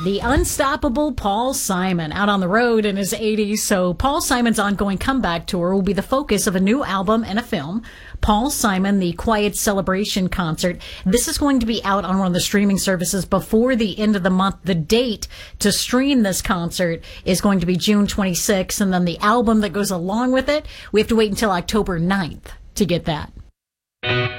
The unstoppable Paul Simon out on the road in his 80s. So Paul Simon's ongoing comeback tour will be the focus of a new album and a film. Paul Simon, the Quiet Celebration Concert. This is going to be out on one of the streaming services before the end of the month. The date to stream this concert is going to be June 26th. And then the album that goes along with it, we have to wait until October 9th to get that.